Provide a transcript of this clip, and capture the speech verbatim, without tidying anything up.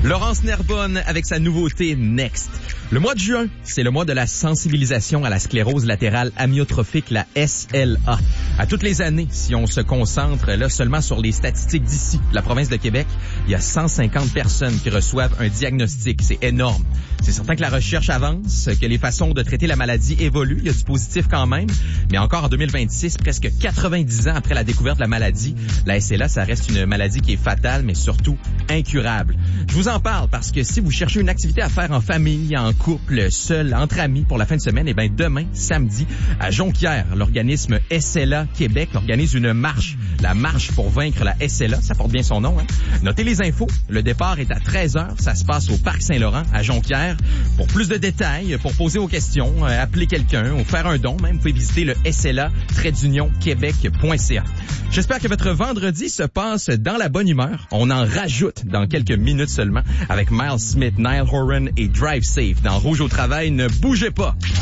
Laurence Nerbonne avec sa nouveauté Next. Le mois de juin, c'est le mois de la sensibilisation à la sclérose latérale amyotrophique, la S L A. À toutes les années, si on se concentre là seulement sur les statistiques d'ici, la province de Québec, il y a cent cinquante personnes qui reçoivent un diagnostic. C'est énorme. C'est certain que la recherche avance, que les façons de traiter la maladie évoluent. Il y a du positif quand même. Mais encore en deux mille vingt-six, presque quatre-vingt-dix ans après la découverte de la maladie, la S L A, ça reste une maladie qui est fatale, mais surtout incurable. Je vous en parle parce que si vous cherchez une activité à faire en famille, en couple, seul, entre amis pour la fin de semaine, eh bien demain, samedi, à Jonquière, l'organisme S L A Québec organise une marche. La marche pour vaincre la S L A, ça porte bien son nom. Hein? Notez les infos. Le départ est à treize heures. Ça se passe au Parc Saint-Laurent, à Jonquière. Pour plus de détails, pour poser vos questions, euh, appeler quelqu'un ou faire un don, même, vous pouvez visiter le S L A trait d'union québec point c a. J'espère que votre vendredi se passe dans la bonne humeur. On en rajoute dans quelques minutes seulement avec Miles Smith, Niall Horan et Drive Safe dans Rouge au travail. Ne bougez pas.